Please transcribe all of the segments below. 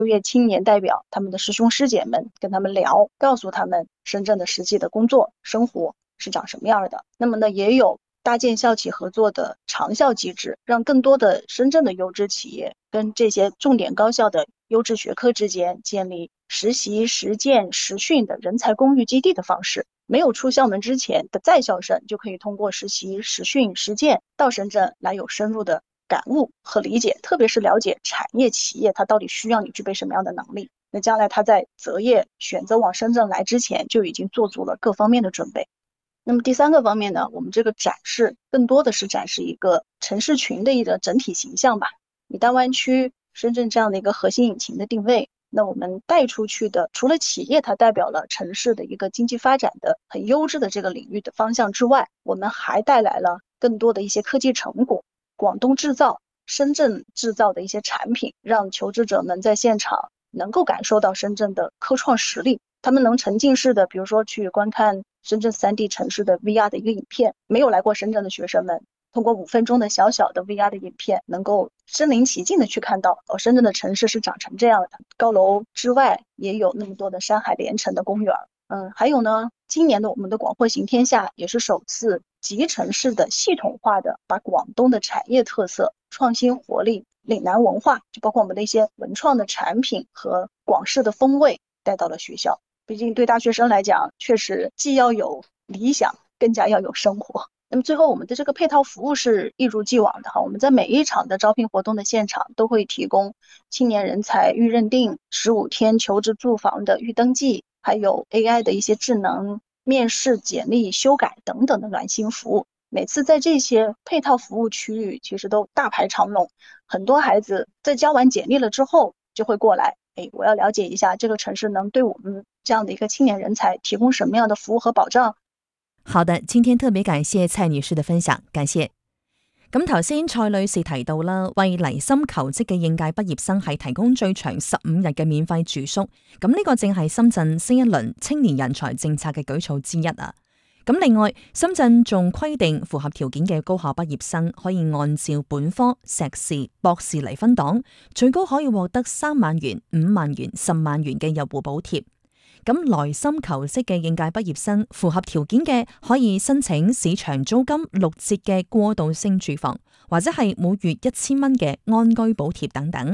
就业青年代表他们的师兄师姐们，跟他们聊，告诉他们深圳的实际的工作生活是长什么样的。那么呢，也有搭建校企合作的长校机制，让更多的深圳的优质企业跟这些重点高校的优质学科之间建立实习、实践、实训的人才公寓基地的方式。没有出校门之前的在校生就可以通过实习、实训、实践到深圳来有深入的感悟和理解，特别是了解产业企业它到底需要你具备什么样的能力。那将来他在择业选择往深圳来之前，就已经做足了各方面的准备。那么第三个方面呢，我们这个展示更多的是展示一个城市群的一个整体形象吧。以大湾区、深圳这样的一个核心引擎的定位，那我们带出去的，除了企业它代表了城市的一个经济发展的很优质的这个领域的方向之外，我们还带来了更多的一些科技成果，广东制造、深圳制造的一些产品，让求职者们在现场能够感受到深圳的科创实力。他们能沉浸式的，比如说去观看深圳3D 城市的 VR 的一个影片，没有来过深圳的学生们通过5分钟的小小的 VR 的影片，能够身临其境的去看到深圳的城市是长成这样的。高楼之外也有那么多的山海连成的公园。还有呢，今年的我们的广货行天下也是首次集成式的系统化的把广东的产业特色、创新活力、岭南文化，就包括我们的一些文创的产品和广式的风味带到了学校。毕竟对大学生来讲，确实既要有理想，更加要有生活。那么最后我们的这个配套服务是一如既往的哈，我们在每一场的招聘活动的现场都会提供青年人才预认定、15天求职住房的预登记，还有 AI 的一些智能面试、简历修改等等的暖心服务。每次在这些配套服务区域其实都大排长龙，很多孩子在交完简历了之后就会过来，我要了解一下这个城市能对我们这样的一个青年人才提供什么样的服务和保障。 好的，今天特別感謝蔡女士嘅分享，感謝。咁頭先蔡女士提到啦，為離心求職嘅應屆畢業生係提供最長15日嘅免費住宿，咁呢個正係深圳新一輪青年人才政策嘅舉措之一啊。咁另外，深圳仲規定符合條件嘅高校畢業生可以按照本科、碩士、博士嚟分檔，最高可以獲得3萬元、5萬元、10萬元嘅入戶補貼。咁來心求職嘅應屆畢業生符合條件嘅，可以申請市場租金6折嘅過渡性住房，或者係每月1000蚊嘅安居補貼等等。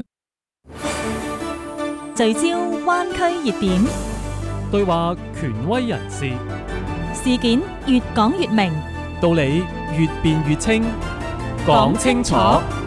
聚焦灣區熱點， 對話權威人士， 事件越講越明， 道理越辯越清，講清楚。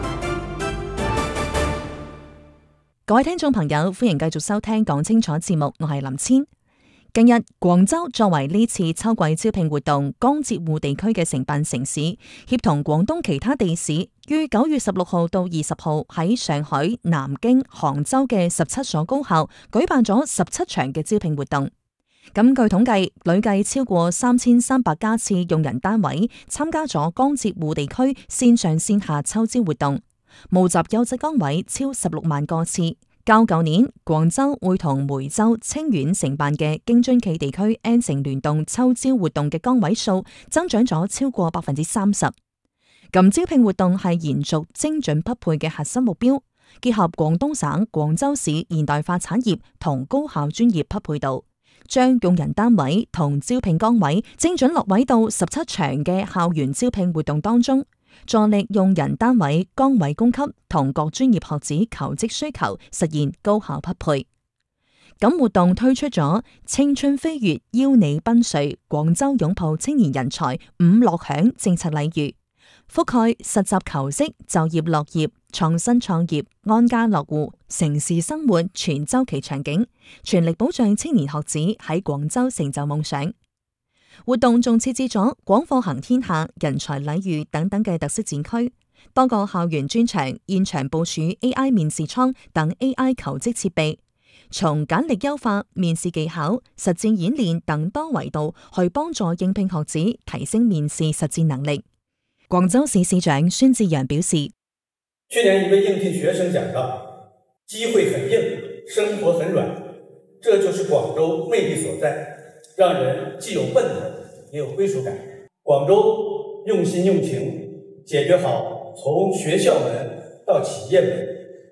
各位聽眾朋友，歡迎繼續收聽講清楚節目，我係林千。近日，廣州作為呢次秋季招聘活動江浙滬地區嘅承辦城市，協同廣東其他地市，於9月16號到20號喺上海、南京、杭州嘅17所高校舉辦咗17場嘅招聘活動。咁據統計，累計超過3300家次用人單位參加咗江浙滬地區線上線下秋招活動，募集優質崗位超16萬個次。較舊年廣州會同梅州、清遠承辦嘅京津冀地區 N 城聯動秋招活動嘅崗位數增長咗超過30%。咁招聘活動係延續精準匹配嘅核心目標，結合廣東省、廣州市現代化產業同高校專業匹配度，將用人單位同招聘崗位精準落位到17場嘅校園招聘活動當中，助力用人單位崗位供給同各專業學子求職需求實現高效匹配。咁活動推出咗青春飛躍邀你奔瑞廣州擁抱青年人才5樂享政策禮遇，覆蓋實習求職、就業樂業、創新創業、安家落戶、城市生活全週期場景，全力保障青年學子喺廣州成就夢想。活動仲設置咗廣貨行天下、人才禮遇等等嘅特色展區，多個校園專場現場部署 AI 面試倉等 AI 求職設備，從簡歷優化、面試技巧、實戰演練等多維度去幫助應聘學子提升面試實戰能力。廣州市市長孫志陽表示， 去年一位應聘學生講到，機會很硬，生活很軟，這就是廣州魅力所在，讓人既有奔頭也有歸屬感。廣州用心用情，解決好從學校門到企業門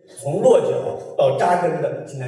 从落脚到扎根的济南。